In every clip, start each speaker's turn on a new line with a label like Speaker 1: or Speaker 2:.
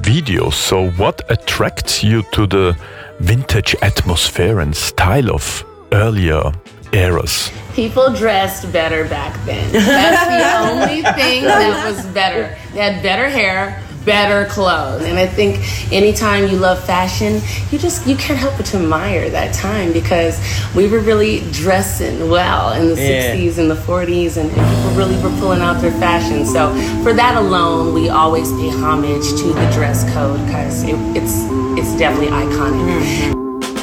Speaker 1: videos. So what attracts you to the vintage atmosphere and style of earlier eras?
Speaker 2: People dressed better back then. That's the only thing that was better. They had better hair, better clothes. And I think anytime you love fashion, you can't help but to admire that time, because we were really dressing well in the 60s and the 40s, and people really were pulling out their fashion. So for that alone, we always pay homage to the dress code, because it's definitely iconic. Mm-hmm.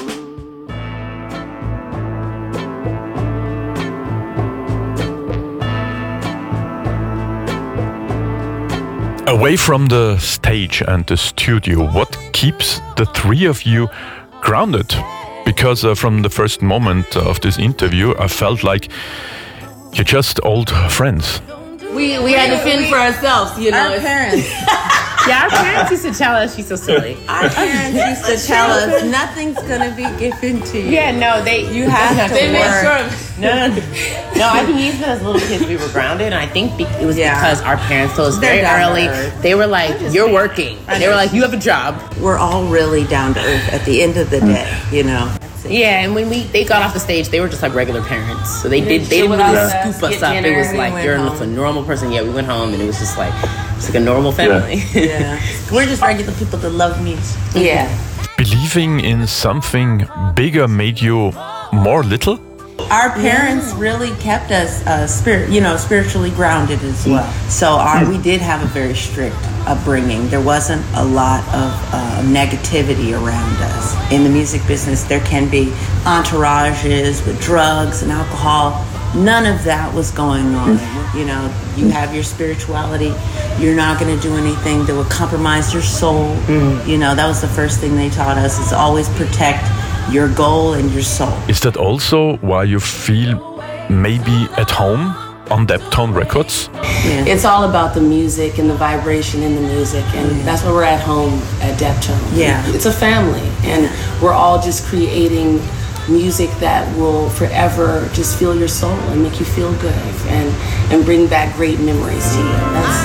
Speaker 1: Away from the stage and the studio, what keeps the three of you grounded? Because from the first moment of this interview, I felt like you're just old friends.
Speaker 2: We had to fend for ourselves, you know.
Speaker 3: Our parents.
Speaker 4: Our parents used to tell us she's so silly.
Speaker 3: Our parents used to tell us nothing's gonna be given to you.
Speaker 4: Yeah, no,
Speaker 3: you have to
Speaker 2: they made
Speaker 3: work.
Speaker 2: sure.
Speaker 4: No, I think even as little kids we were grounded, and I think it was because our parents told us very early. They were like, "You're working." They were like, "You have a job."
Speaker 3: We're all really down to earth at the end of the day, you know.
Speaker 4: Yeah, and when they got off the stage, they were just like regular parents. So they didn't really scoop us up. It was like you're a normal person. Yeah, we went home, and it was just like it's like a normal family.
Speaker 3: Yeah. We're just regular people that love music.
Speaker 2: Yeah.
Speaker 1: Believing in something bigger made you more little?
Speaker 3: Our parents really kept us spiritually grounded as well. So we did have a very strict upbringing. There wasn't a lot of negativity around us. In the music business, there can be entourages with drugs and alcohol. None of that was going on. You know, you have your spirituality. You're not going to do anything that would compromise your soul. You know, that was the first thing they taught us, is always protect your goal and your soul.
Speaker 1: Is that also why you feel maybe at home on Deptone Records?
Speaker 2: Yeah. It's all about the music and the vibration in the music, and that's why we're at home at Deptone.
Speaker 3: Yeah.
Speaker 2: It's a family, and we're all just creating music that will forever just fill your soul and make you feel good and bring back great memories to you.